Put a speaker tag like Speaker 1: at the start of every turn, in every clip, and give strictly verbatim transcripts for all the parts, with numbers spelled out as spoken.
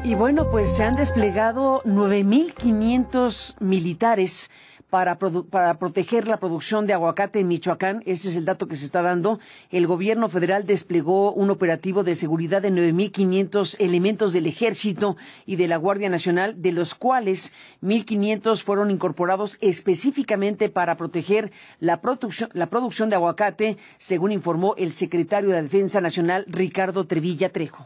Speaker 1: Y bueno, pues se han desplegado nueve mil quinientos militares para, para proteger la producción de aguacate en Michoacán. Ese es el dato que se está dando. El gobierno federal desplegó un operativo de seguridad de nueve mil quinientos elementos del Ejército y de la Guardia Nacional, de los cuales mil quinientos fueron incorporados específicamente para proteger la producción, la producción de aguacate, según informó el secretario de Defensa Nacional, Ricardo Trevilla Trejo.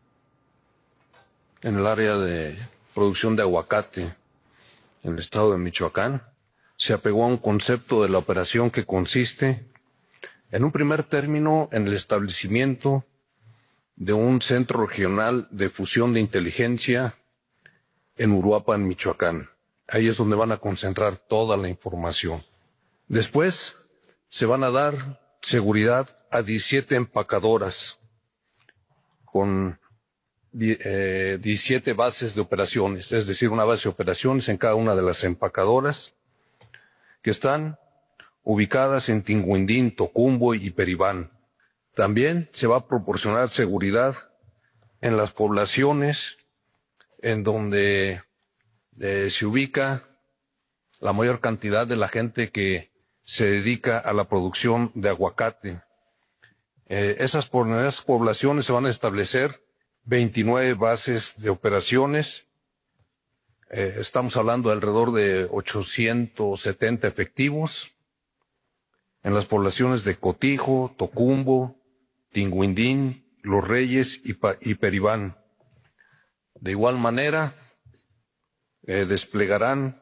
Speaker 2: En el área de producción de aguacate en el estado de Michoacán, se apegó a un concepto de la operación que consiste, en un primer término, en el establecimiento de un centro regional de fusión de inteligencia en Uruapan, Michoacán. Ahí es donde van a concentrar toda la información. Después, se van a dar seguridad a diecisiete empacadoras con eh, diecisiete bases de operaciones, es decir, una base de operaciones en cada una de las empacadoras, que están ubicadas en Tinguindín, Tocumbo y Peribán. También se va a proporcionar seguridad en las poblaciones en donde eh, se ubica la mayor cantidad de la gente que se dedica a la producción de aguacate. Eh, esas, por esas poblaciones se van a establecer veintinueve bases de operaciones. Eh, estamos hablando de alrededor de ochocientos setenta efectivos en las poblaciones de Cotijo, Tocumbo, Tinguindín, Los Reyes y, pa y Peribán. De igual manera, eh, desplegarán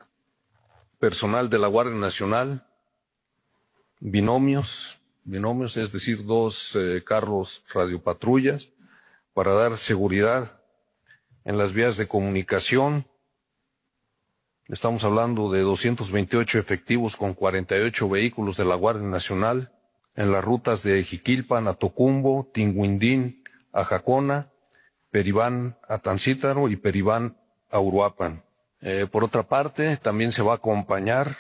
Speaker 2: personal de la Guardia Nacional, binomios, binomios, es decir, dos eh, carros radiopatrullas, para dar seguridad en las vías de comunicación. Estamos hablando de doscientos veintiocho efectivos con cuarenta y ocho vehículos de la Guardia Nacional en las rutas de Jiquilpan a Tocumbo, Tinguindín a Jacona, Peribán a Tancítaro y Peribán a Uruapan. Eh, por otra parte, también se va a acompañar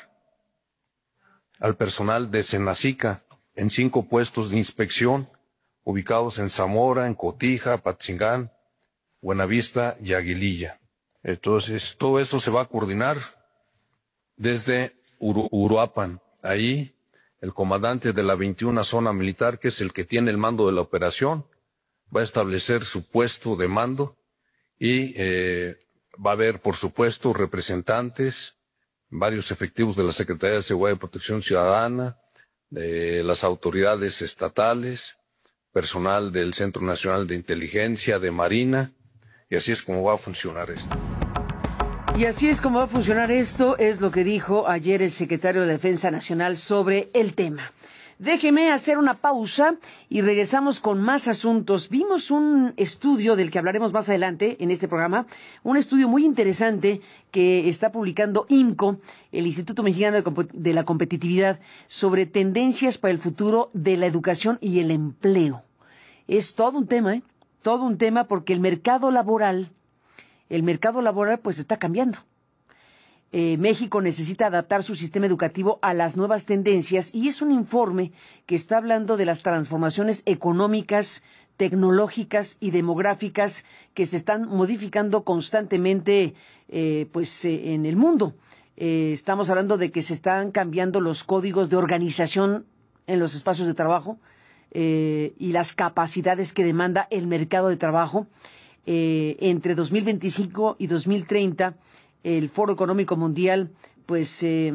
Speaker 2: al personal de Senacica en cinco puestos de inspección ubicados en Zamora, en Cotija, Patzingán, Buenavista y Aguililla. Entonces, todo eso se va a coordinar desde Uru Uruapan. Ahí, el comandante de la veintiuna Zona Militar, que es el que tiene el mando de la operación, va a establecer su puesto de mando y eh, va a haber, por supuesto, representantes, varios efectivos de la Secretaría de Seguridad y Protección Ciudadana, de las autoridades estatales, personal del Centro Nacional de Inteligencia, de Marina, y así es como va a funcionar esto.
Speaker 1: Y así es como va a funcionar esto, es lo que dijo ayer el secretario de Defensa Nacional sobre el tema. Déjeme hacer una pausa y regresamos con más asuntos. Vimos un estudio del que hablaremos más adelante en este programa, un estudio muy interesante que está publicando I M C O, el Instituto Mexicano de la Competitividad, sobre tendencias para el futuro de la educación y el empleo. Es todo un tema, ¿eh? Todo un tema porque el mercado laboral, el mercado laboral pues está cambiando. Eh, México necesita adaptar su sistema educativo a las nuevas tendencias y es un informe que está hablando de las transformaciones económicas, tecnológicas y demográficas que se están modificando constantemente eh, pues, eh, en el mundo. Eh, estamos hablando de que se están cambiando los códigos de organización en los espacios de trabajo eh, y las capacidades que demanda el mercado de trabajo. Eh, entre dos mil veinticinco y dos mil treinta, el Foro Económico Mundial pues eh,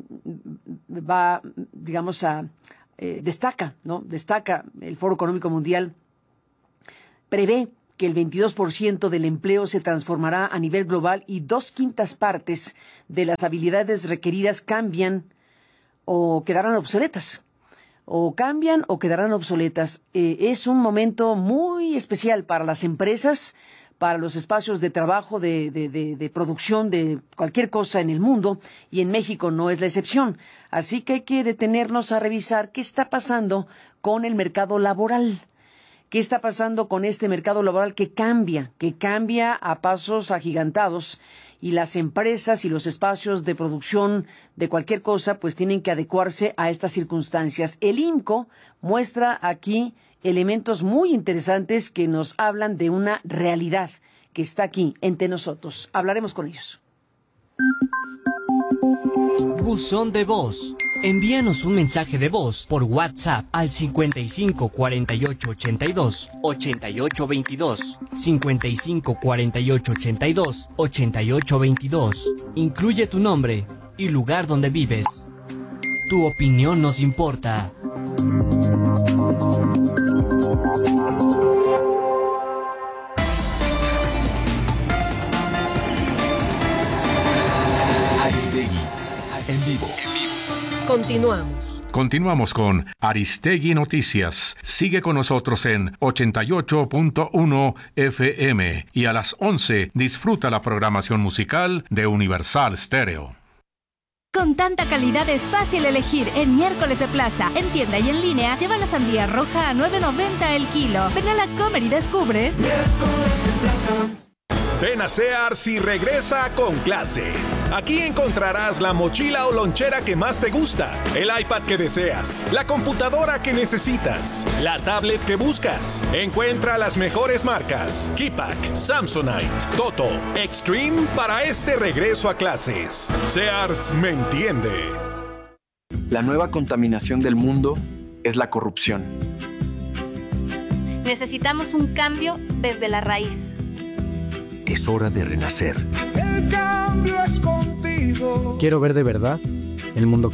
Speaker 1: va, digamos, a eh, destaca, ¿no? Destaca el Foro Económico Mundial, prevé que el veintidós por ciento del empleo se transformará a nivel global y dos quintas partes de las habilidades requeridas cambian o quedarán obsoletas. O cambian o quedarán obsoletas. Eh, es un momento muy especial para las empresas, para los espacios de trabajo, de, de, de, de producción de cualquier cosa en el mundo, y en México no es la excepción. Así que hay que detenernos a revisar qué está pasando con el mercado laboral. ¿Qué está pasando con este mercado laboral que cambia, que cambia a pasos agigantados? Y las empresas y los espacios de producción de cualquier cosa pues tienen que adecuarse a estas circunstancias. El I M C O muestra aquí elementos muy interesantes que nos hablan de una realidad que está aquí entre nosotros. Hablaremos con ellos.
Speaker 3: Buzón de voz. Envíanos un mensaje de voz por WhatsApp al cincuenta y cinco cuarenta y ocho ochenta y dos ochenta y ocho veintidós, cincuenta y cinco cuarenta y ocho ochenta y dos ochenta y ocho veintidós. Incluye tu nombre y lugar donde vives. Tu opinión nos importa.
Speaker 4: Aristegui, en vivo.
Speaker 5: Continuamos.
Speaker 6: Continuamos con Aristegui Noticias. Sigue con nosotros en ochenta y ocho punto uno F M y a las once disfruta la programación musical de Universal Stereo.
Speaker 7: Con tanta calidad es fácil elegir en Miércoles de Plaza. En tienda y en línea, lleva la sandía roja a nueve noventa el kilo. Ven a la Comer y descubre.
Speaker 5: Miércoles de Plaza.
Speaker 8: Ven a Sears y regresa con clase. Aquí encontrarás la mochila o lonchera que más te gusta, el iPad que deseas, la computadora que necesitas, la tablet que buscas. Encuentra las mejores marcas: Keypack, Samsonite, Toto, Extreme para este regreso a clases. Sears me entiende.
Speaker 4: La nueva contaminación del mundo es la corrupción.
Speaker 9: Necesitamos un cambio desde la raíz.
Speaker 10: Es hora de renacer.
Speaker 11: El cambio es contigo.
Speaker 12: Quiero ver de verdad el mundo